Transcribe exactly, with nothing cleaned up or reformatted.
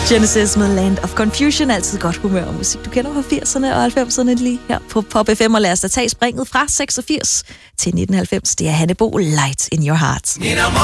Genesis med Land of Confusion, altid godt humør og musik. Du kender fra firserne og halvfemserne lige her på Pop F M, og lad os da tage springet fra seksogfirs til nitten halvfems. Det er Hanne Bo, Light in Your Heart.